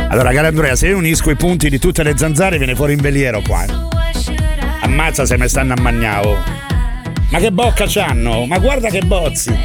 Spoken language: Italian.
Allora, caro Andrea, se io unisco i punti di tutte le zanzare viene fuori in veliero qua. Ammazza se me stanno a magnavo. Ma che bocca c'hanno? Ma guarda che bozzi.